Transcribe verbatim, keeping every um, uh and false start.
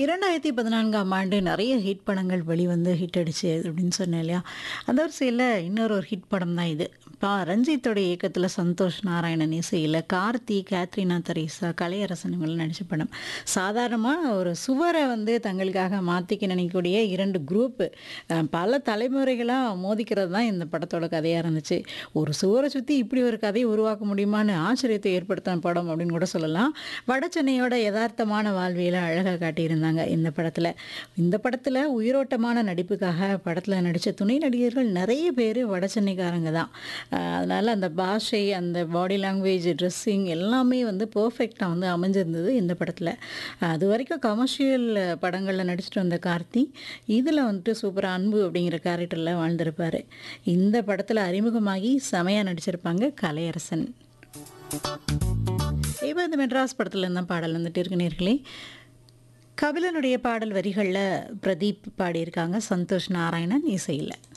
இரண்டாயிரத்தி பதினான்காம் ஆண்டு நிறைய ஹிட் படங்கள் வெளிவந்து ஹிட் அடிச்சு அப்படின்னு சொன்னேன் இல்லையா? அந்த வரிசையில இன்னொரு ஒரு ஹிட் படம் தான் இது. பா ரஞ்சித்தோட இயக்கத்தில சந்தோஷ் நாராயணன் இசையில கார்த்தி, கேத்ரினா தெரேசா, கலையரசன் இவங்கலாம் நடிச்ச படம். சாதாரணமா ஒரு சுவர வந்து தங்களுக்காக மாத்திக்க நினைக்கக்கூடிய இரண்டு குரூப் அ பல தலைமுறைகளா மோதிக்கிறது தான் இந்த படத்தோட கதையா இருந்துச்சு. ஒரு சுவர சுத்தி இப்படி ஒரு கதைய உருவாக்க முடியுமான்னு ஆச்சரியத்தை ஏற்படுத்தின படம் அப்படின்னு கூட சொல்லலாம். வடசென்னையோட எதார்த்தமான வாழ்வியல அழகா காட்டியிருந்தாங்க இந்த படத்துல. இந்த படத்துல உயிரோட்டமான நடிப்புக்காக படத்துல நடிச்ச துணை நடிகர்கள் நிறைய பேரு வடசென்னைக்காரங்க தான். அ அதனால அந்த பாஷை, அந்த பாடி லாங்குவேஜ், ட்ரெஸ்ஸிங் எல்லாமே வந்து பெர்ஃபெக்ட்டா வந்து அமைஞ்சிருந்தது இந்த படத்துல. அதுவரைக்கும் கமர்ஷியல் படங்கள்ல நடிச்சுட்டு வந்த கார்த்தி, இதுல வந்துட்டு சூப்பரா அன்பு அப்படிங்கிற கேரக்டர்ல வாழ்ந்திருப்பாரு. இந்த படத்துல அறிமுகமாகி செமையா நடிச்சிருப்பாங்க கலையரசன். இப்ப இந்த மெட்ராஸ் படத்துல இருந்தா பாடல் வந்துட்டு இருக்கு நேயர்களே. கபிலனுடைய பாடல் வரிகள்ல பிரதீப் பாடியிருக்காங்க, சந்தோஷ் நாராயணன் இசையில.